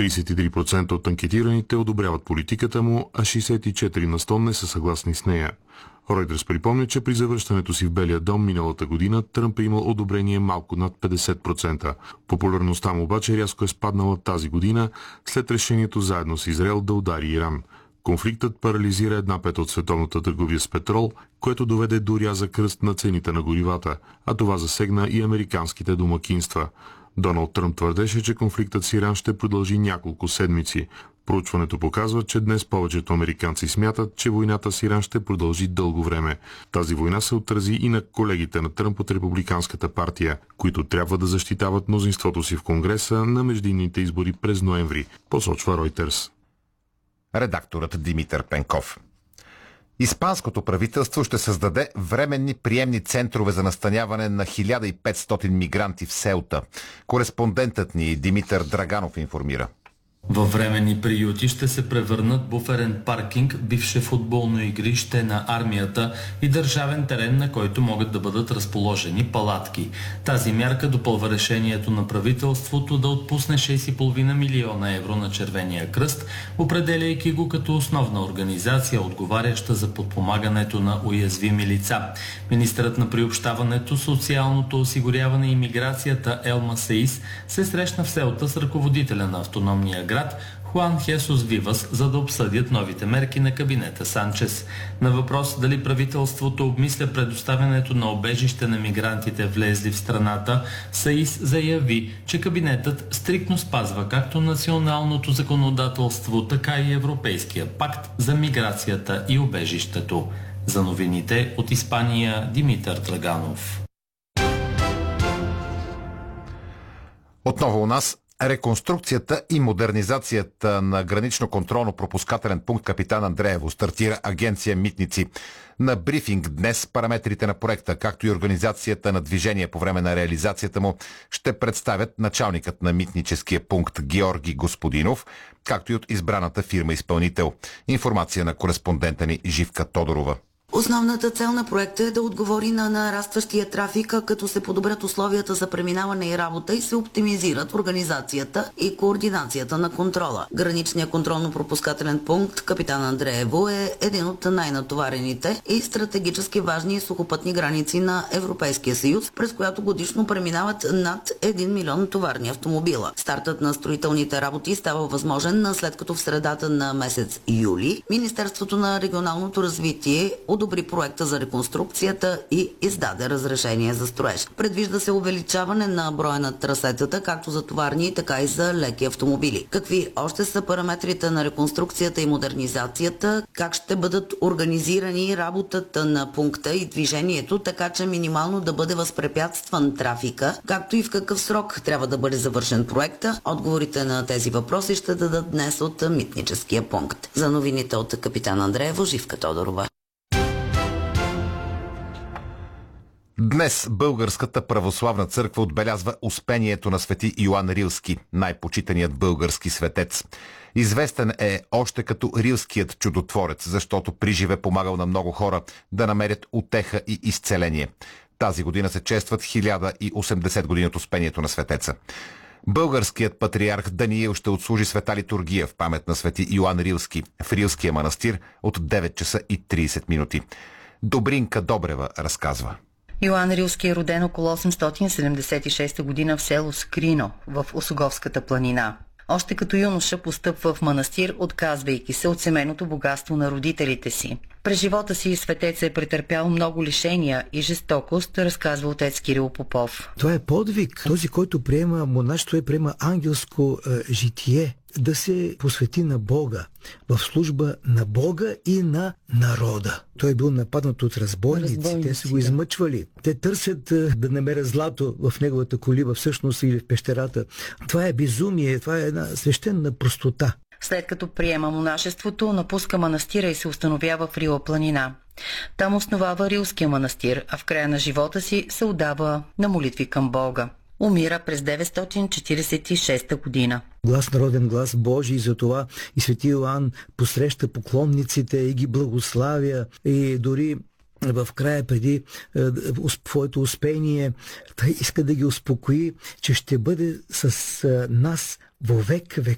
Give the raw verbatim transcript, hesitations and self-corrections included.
тридесет и три процента от анкетираните одобряват политиката му, а шейсет и четири на сто не са съгласни с нея. Ройтерс припомня, че при завръщането си в Белия дом миналата година Тръмп е имал одобрение малко над петдесет процента. Популярността му обаче рязко е спаднала тази година след решението заедно с Израел да удари Иран. Конфликтът парализира една пета от световната търговия с петрол, което доведе до рязък ръст на цените на горивата, а това засегна и американските домакинства. Доналд Тръмп твърдеше, че конфликтът с Иран ще продължи няколко седмици. Проучването показва, че днес повечето американци смятат, че войната с Иран ще продължи дълго време. Тази война се отрази и на колегите на Тръмп от Републиканската партия, които трябва да защитават мнозинството си в Конгреса на междинните избори през ноември, посочва Ройтерс. Редакторът Димитър Пенков. Испанското правителство ще създаде временни приемни центрове за настаняване на хиляда и петстотин мигранти в Сеута. Кореспондентът ни Димитър Драганов информира. Във временни приюти ще се превърнат буферен паркинг, бивше футболно игрище на армията и държавен терен, на който могат да бъдат разположени палатки. Тази мярка допълва решението на правителството да отпусне шест и половина милиона евро на Червения кръст, определяйки го като основна организация, отговаряща за подпомагането на уязвими лица. Министърът на приобщаването, социалното осигуряване и миграцията Елма Сеис се срещна в Сеута с ръководителя на автономния град Хуан Хесус Вивас, за да обсъдят новите мерки на кабинета Санчес. На въпрос дали правителството обмисля предоставянето на убежище на мигрантите влезли в страната, Саис заяви, че кабинетът стриктно спазва както националното законодателство, така и Европейския пакт за миграцията и убежището. За новините от Испания, Димитър Драганов. Отново у нас реконструкцията и модернизацията на гранично-контролно-пропускателен пункт Капитан Андреево стартира агенция Митници. На брифинг днес параметрите на проекта, както и организацията на движение по време на реализацията му, ще представят началникът на митническия пункт Георги Господинов, както и от избраната фирма-изпълнител. Информация на кореспондента ни Живка Тодорова. Основната цел на проекта е да отговори на нарастващия трафик, като се подобрят условията за преминаване и работа и се оптимизират организацията и координацията на контрола. Граничният контролно-пропускателен пункт Капитан Андреево е един от най-натоварените и стратегически важни сухопътни граници на Европейския съюз, през която годишно преминават над един милион товарни автомобила. Стартът на строителните работи става възможен, след като в средата на месец юли Министерството на регионалното развитие одобри проекта за реконструкцията и издаде разрешение за строеж. Предвижда се увеличаване на броя на трасетата, както за товарни, така и за леки автомобили. Какви още са параметрите на реконструкцията и модернизацията? Как ще бъдат организирани работата на пункта и движението, така че минимално да бъде възпрепятстван трафика, както и в какъв срок трябва да бъде завършен проекта? Отговорите на тези въпроси ще дадат днес от митническия пункт. За новините от Капитан Андреево, Живка Тодорова. Днес Българската православна църква отбелязва успението на свети Йоан Рилски, най-почитаният български светец. Известен е още като Рилският чудотворец, защото приживе помагал на много хора да намерят утеха и изцеление. Тази година се честват хиляда и осемдесет години от успението на светеца. Българският патриарх Даниил ще отслужи света литургия в памет на свети Йоан Рилски в Рилския манастир от девет часа и тридесет минути. Добринка Добрева разказва. Йоан Рилски е роден около осемстотин седемдесет и шеста година в село Скрино в Осоговската планина. Още като юноша постъпва в манастир, отказвайки се от семейното богатство на родителите си. През живота си светец е претърпял много лишения и жестокост, разказва отец Кирил Попов. Това е подвиг. Този, който приема монашество, е приема ангелско е, житие. Да се посвети на Бога, в служба на Бога и на народа. Той е бил нападнат от разбойници, разбойници те са го измъчвали. Те търсят да намерят злато в неговата колиба, всъщност или в пещерата. Това е безумие, това е една свещена простота. След като приема монашеството, напуска манастира и се установява в Рила планина. Там основава Рилския манастир, а в края на живота си се отдава на молитви към Бога. Умира през деветстотин четиридесет и шеста година. Глас народен, глас Божий, за това и свети Йоан посреща поклонниците и ги благославя, и дори в края преди е, своето успение той иска да ги успокои, че ще бъде с е, нас во век век.